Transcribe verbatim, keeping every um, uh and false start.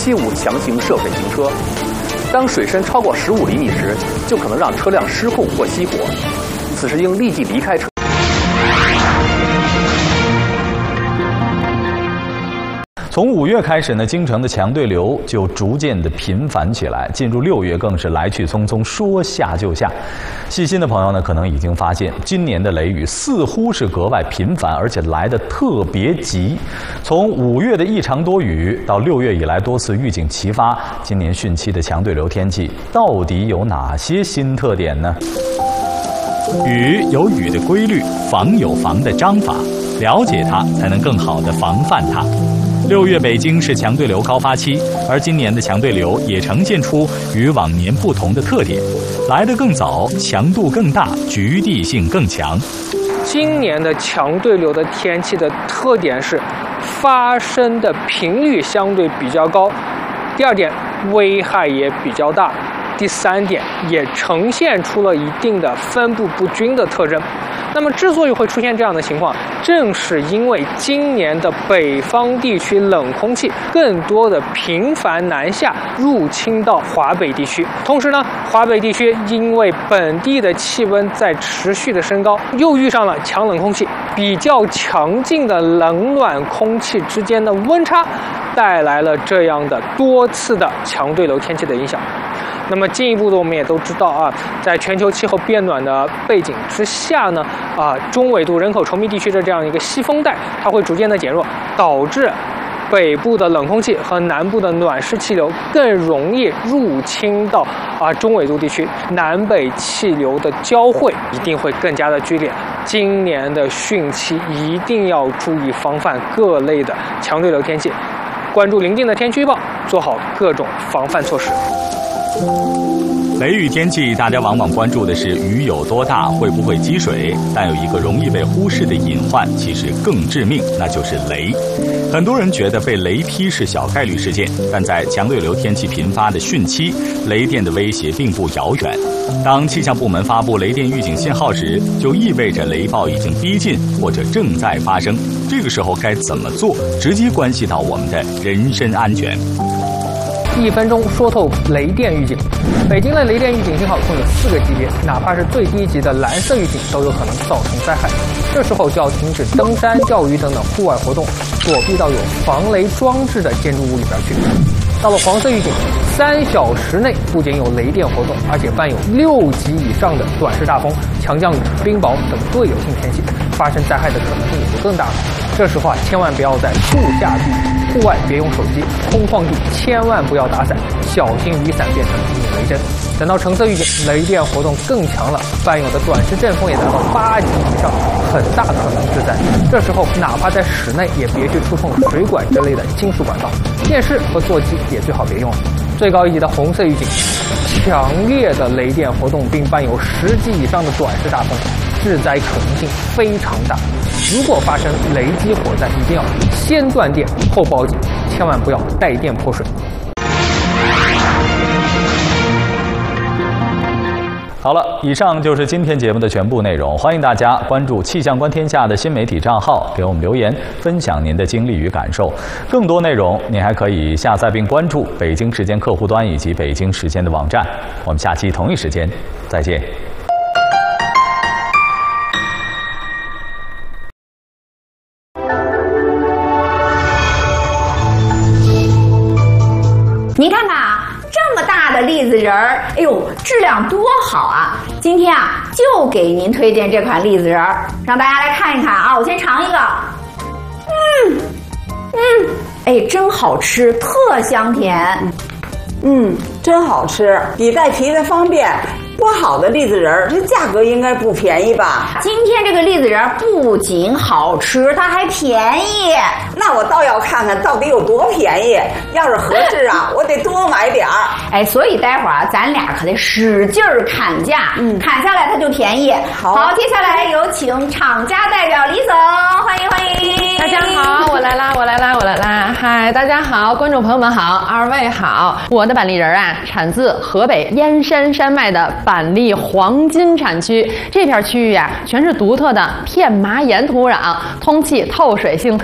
七五强行涉水行车。当水深超过十五厘米时，就可能让车辆失控或熄火，此时应立即离开车。 从五月开始呢，京城的强对流就逐渐的频繁起来，进入六月更是来去匆匆，说下就下。细心的朋友呢，可能已经发现，今年的雷雨似乎是格外频繁，而且来得特别急。从五月的异常多雨到六月以来多次预警齐发，今年汛期的强对流天气到底有哪些新特点呢？雨有雨的规律，防有防的章法，了解它才能更好的防范它。六月北京是强对流高发期，而今年的强对流也呈现出与往年不同的特点，来得更早，强度更大，局地性更强。 今年的强对流的天气的特点是发生的频率相对比较高，第二点危害也比较大，第三点也呈现出了一定的分布不均的特征。那么之所以会出现这样的情况，正是因为今年的北方地区冷空气更多的频繁南下入侵到华北地区，同时呢，华北地区因为本地的气温在持续的升高，又遇上了强冷空气，比较强劲的冷暖空气之间的温差，带来了这样的多次的强对流天气的影响。那么进一步的，我们也都知道啊，在全球气候变暖的背景之下呢，啊，中纬度人口稠密地区的这样一个西风带，它会逐渐的减弱，导致北部的冷空气和南部的暖湿气流更容易入侵到啊中纬度地区，南北气流的交汇一定会更加的剧烈。今年的汛期一定要注意防范各类的强对流天气，关注临近的天气预报，做好各种防范措施。 雷雨天气，大家往往关注的是雨有多大，会不会积水，但有一个容易被忽视的隐患，其实更致命，那就是雷。很多人觉得被雷劈是小概率事件，但在强对流天气频发的汛期，雷电的威胁并不遥远。当气象部门发布雷电预警信号时，就意味着雷暴已经逼近或者正在发生。这个时候该怎么做，直接关系到我们的人身安全。 一分钟说透雷电预警。北京的雷电预警信号共有四个级别，哪怕是最低级的蓝色预警都有可能造成灾害。这时候就要停止登山、钓鱼等等户外活动，躲避到有防雷装置的建筑物里边去。到了黄色预警，三小时内不仅有雷电活动，而且伴有六级以上的短时大风、强降雨、冰雹等对流性天气，发生灾害的可能性也就更大了。这时候啊，千万不要在树下避，户外别用手机，空旷地千万不要打伞，小心雨伞变成一枚雷针。等到橙色预警，雷电活动更强了，伴有的短时阵风也达到八级以上，很大可能致灾。这时候哪怕在室内，也别去触碰水管之类的金属管道，电视和座机也最好别用了。最高一级的红色预警，强烈的雷电活动并伴有十级以上的短时大风，致灾可能性非常大。如果发生雷击火灾，一定要先断电后报警，千万不要带电泼水。 好了，以上就是今天节目的全部内容。欢迎大家关注气象观天下的新媒体账号，给我们留言，分享您的经历与感受。更多内容，您还可以下载并关注北京时间客户端以及北京时间的网站。我们下期同一时间再见。 您看看啊，这么大的栗子仁儿，哎呦，质量多好啊！今天啊，就给您推荐这款栗子仁儿，让大家来看一看啊。我先尝一个，嗯嗯，哎，真好吃，特香甜。 嗯，真好吃，比带皮的方便。剥好的栗子仁儿，这价格应该不便宜吧？ 今天这个栗子仁儿不仅好吃，它还便宜。 那我倒要看看到底有多便宜。要是合适啊，我得多买点儿。 哎，所以待会儿啊，咱俩可得使劲儿砍价，嗯，砍下来它就便宜。好，好，接下来有请厂家代表李总，欢迎欢迎。 大家好，我来啦，我来啦，我来啦！嗨，大家好，观众朋友们好，二位好。我的板栗仁啊，产自河北燕山山脉的板栗黄金产区，这片区域啊，全是独特的片麻岩土壤，通气透水性特